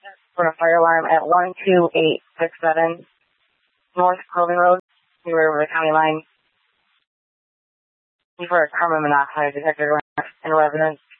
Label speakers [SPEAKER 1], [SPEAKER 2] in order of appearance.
[SPEAKER 1] for a fire alarm at 12867 North Clothing Road, near the county line. For a carbon monoxide detector in a residence.